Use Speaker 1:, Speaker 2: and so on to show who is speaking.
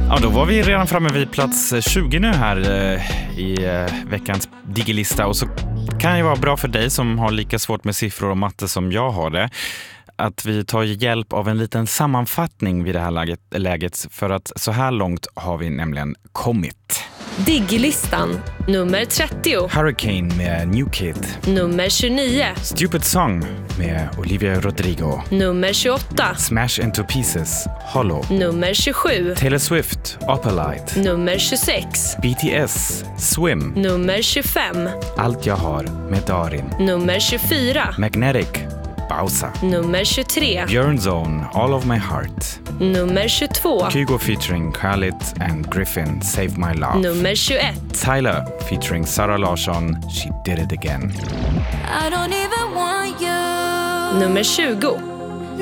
Speaker 1: Ja, då var vi redan framme vid plats 20 nu här i veckans digilista. Och så kan det vara bra för dig som har lika svårt med siffror och matte som jag har det, att vi tar hjälp av en liten sammanfattning vid det här läget. För att så här långt har vi nämligen kommit.
Speaker 2: Digilistan, nummer 30.
Speaker 1: Hurricane med New Kid.
Speaker 2: Nummer 29.
Speaker 1: Stupid Song med Olivia Rodrigo.
Speaker 2: Nummer 28.
Speaker 1: Smash Into Pieces, Hollow.
Speaker 2: Nummer 27.
Speaker 1: Taylor Swift, Opalite.
Speaker 2: Nummer 26.
Speaker 1: BTS, Swim.
Speaker 2: Nummer 25.
Speaker 1: Allt jag har med Darin.
Speaker 2: Nummer 24.
Speaker 1: Magnetic, Bausa.
Speaker 2: Nummer 23.
Speaker 1: Björn Zone, All of My Heart.
Speaker 2: Nummer 22.
Speaker 1: Kygo featuring Khalid and Griffin, Save My Love.
Speaker 2: Nummer 21.
Speaker 1: Tyler featuring Sara Larsson, She Did It Again.
Speaker 3: I don't even want you.
Speaker 2: Nummer 20.